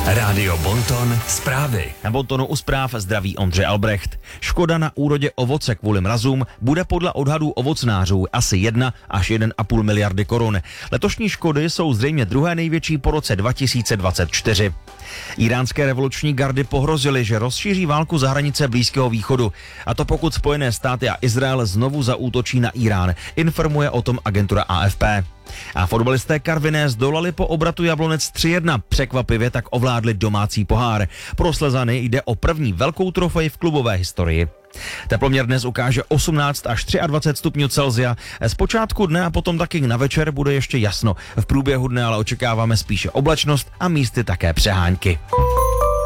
Rádio Bonton zprávy. Na Bontonu u zpráv zdraví Ondřej Albrecht. Škoda na úrodě ovoce kvůli mrazům bude podle odhadů ovocnářů asi 1 až 1,5 miliardy korun. Letošní škody jsou zřejmě druhé největší po roce 2024. Iránské revoluční gardy pohrozily, že rozšíří válku za hranice Blízkého východu. A to pokud Spojené státy a Izrael znovu zaútočí na Irán, informuje o tom agentura AFP. A fotbalisté Karviné zdolali po obratu Jablonec 3-1. Překvapivě tak ovládli domácí pohár. Pro Slezany jde o první velkou trofej v klubové historii. Teploměr dnes ukáže 18 až 23 stupňů Celsia. Z počátku dne a potom taky na večer bude ještě jasno. V průběhu dne ale očekáváme spíše oblačnost a místy také přehánky.